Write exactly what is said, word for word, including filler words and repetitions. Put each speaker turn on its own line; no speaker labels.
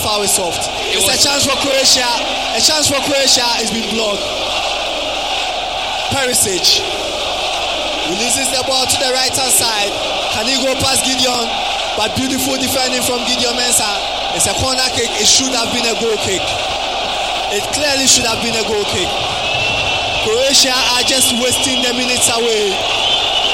foul is soft.
It
It's a
was-
chance for Croatia. A chance for Croatia is being blocked. Perisic releases the ball to the right hand side. Can he go past Gideon? But beautiful defending from Gideon Mensah. It's a corner kick. It should have been a goal kick. It clearly should have been a goal kick. Croatia are just wasting the minutes away.